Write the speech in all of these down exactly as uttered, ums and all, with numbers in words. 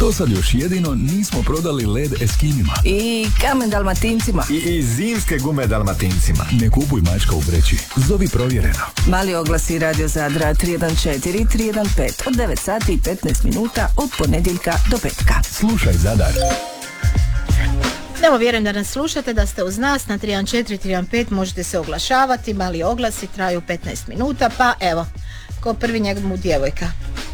Do sad još jedino nismo prodali led Eskimima. I kamen Dalmatincima. I, i zimske gume Dalmatincima. Ne kupuj mačka u vreći. Zovi provjereno. Mali oglasi Radio Zadra tri jedan četiri tri jedan pet od devet sati i petnaest minuta od ponedjeljka do petka. Slušaj Zadar. Evo, vjerujem da nas slušate, da ste uz nas na tri jedan četiri tri jedan pet, možete se oglašavati, mali oglasi traju petnaest minuta, pa evo, ko prvi njemu djevojka.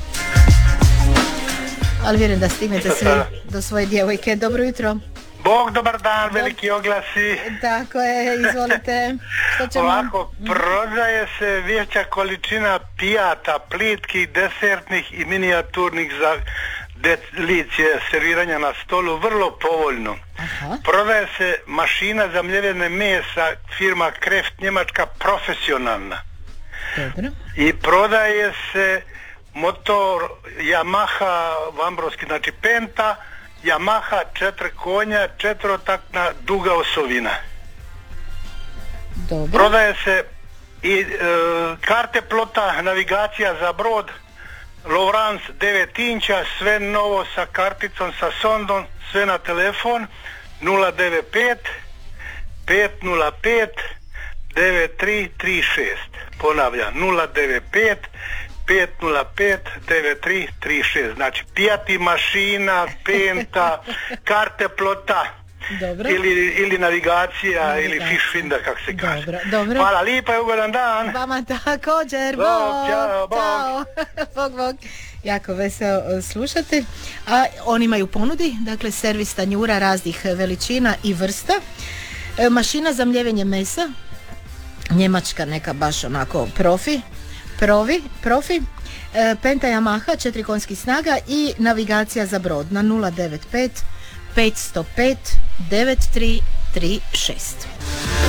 Ali vjerujem da stignete svi do svoje djevojke. Dobro jutro. Bog, dobar dan, veliki oglasi. Tako je, izvolite. Što ćemo? Ovako, prodaje se veća količina pijata, plitkih, desertnih i minijaturnih za delicije serviranja na stolu, vrlo povoljno. Aha. Prodaje se mašina za mljevene mesa, firma Kreft, njemačka, profesionalna. Dobro. I prodaje se motor Yamaha Vambrovski, znači Penta, Yamaha, četiri konja, četverotaktna, duga osovina. Dobro. Prodaje se i e, karte plota, navigacija za brod, Lowrance devet inča, sve novo sa karticom, sa sondom, sve na telefon nula devet pet pet nula pet devet tri tri šest. Ponavljam, nula devet pet pet nula pet devet tri tri šest. Znači pijati mašina, Penta, karte plota. Dobro. Ili, ili navigacija, navigacija ili fish finder, kako se kaže. Dobro, dobro. Hvala lipa i ugodan dan. Vama također. Bog, bog, čao, bog. Ćao. Bog, bog. Jako veselo slušate. A oni imaju ponudi, dakle servis tanjura raznih veličina i vrsta. E, mašina za mljevenje mesa, njemačka neka baš onako profi, provi, profi. E, Penta Yamaha, četiri konjskih snaga i navigacija za brod na nula devet pet pet nula pet devet tri tri šest.